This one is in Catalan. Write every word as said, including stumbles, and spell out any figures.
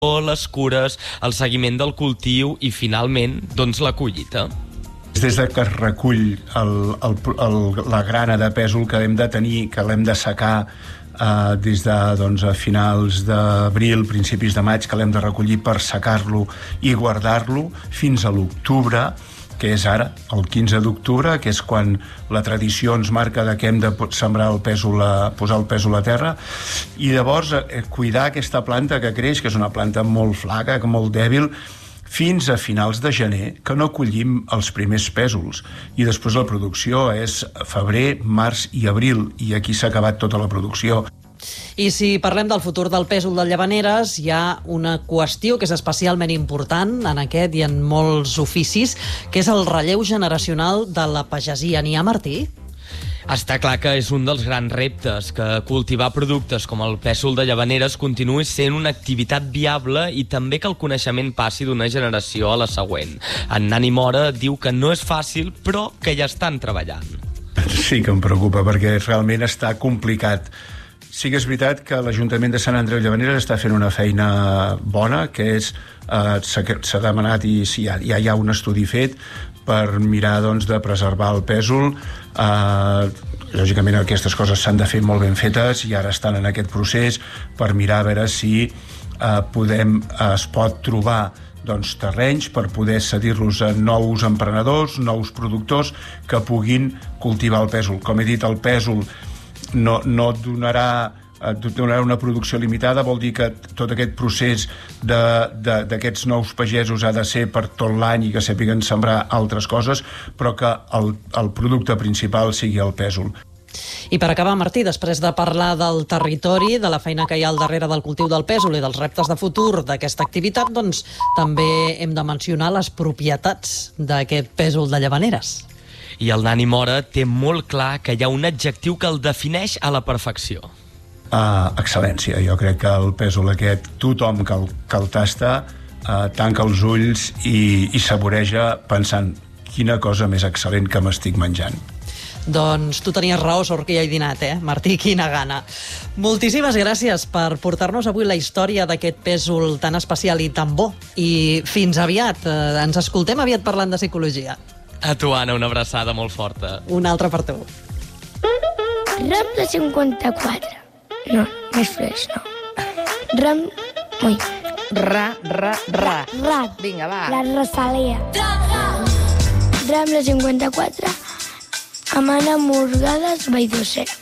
les cures, el seguiment del cultiu i, finalment, doncs, la collita. Des de que es recull el, el, el, la grana de pèsol que hem de tenir, que l'hem de secar eh, des de doncs, a finals d'abril, principis de maig, que l'hem de recollir per secar-lo i guardar-lo, fins a l'octubre, que és ara, el quinze d'octubre, que és quan la tradició ens marca de que hem de sembrar el pèsol, a, posar el pèsol a terra, i llavors eh, cuidar aquesta planta que creix, que és una planta molt flaca, molt dèbil, fins a finals de gener, que no collim els primers pèsols. I després la producció és febrer, març i abril, i aquí s'ha acabat tota la producció. I si parlem del futur del pèsol de Llavaneres, hi ha una qüestió que és especialment important en aquest i en molts oficis, que és el relleu generacional de la pagesia. N'hi ha, Martí? Està clar que és un dels grans reptes, que cultivar productes com el pèsol de Llavaneres continuï sent una activitat viable i també que el coneixement passi d'una generació a la següent. En Nani Mora diu que no és fàcil, però que ja estan treballant. Sí que em preocupa, perquè realment està complicat. Sí que és veritat que l'Ajuntament de Sant Andreu Llavaneres està fent una feina bona, que és, eh, s'ha demanat i sí, ja, ja hi ha un estudi fet per mirar doncs, de preservar el pèsol. Eh, lògicament aquestes coses s'han de fer molt ben fetes i ara estan en aquest procés per mirar a veure si eh, podem, eh, es pot trobar doncs, terrenys per poder cedir-los a nous emprenedors, nous productors que puguin cultivar el pèsol. Com he dit, el pèsol no, no donarà, donarà una producció limitada, vol dir que tot aquest procés d'aquests nous pagesos ha de ser per tot l'any i que sàpiguen sembrar altres coses, però que el, el producte principal sigui el pèsol. I per acabar, Martí, després de parlar del territori, de la feina que hi ha al darrere del cultiu del pèsol i dels reptes de futur d'aquesta activitat, doncs també hem de mencionar les propietats d'aquest pèsol de Llavaneres. I el Nani Mora té molt clar que hi ha un adjectiu que el defineix a la perfecció. Uh, excel·lència. Jo crec que el pèsol aquest, tothom que el, que el tasta, uh, tanca els ulls i, i saboreja pensant quina cosa més excel·lent que m'estic menjant. Doncs tu tenies raó, sort que ja he dinat, eh? Martí, quina gana. Moltíssimes gràcies per portar-nos avui la història d'aquest pèsol tan especial i tan bo. I fins aviat. Eh, ens escoltem aviat parlant de psicologia. A tu, Anna, una abraçada molt forta. Una altra per tu. Rambla cinquanta-quatre. No, més fresc, no. Ram... Ui. Ra, ra, ra. Ra. Vinga, va. La Rosalia. Rambla cinquanta-quatre. Amana Morgades, Valldocer.